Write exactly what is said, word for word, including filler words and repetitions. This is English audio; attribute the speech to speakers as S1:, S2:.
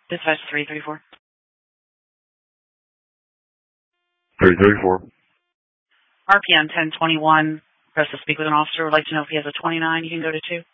S1: Dispatch three three four.
S2: three three four.
S1: R P M ten twenty-one. Press to speak with an officer. Would like to know if he has a twenty-nine. You can go to two.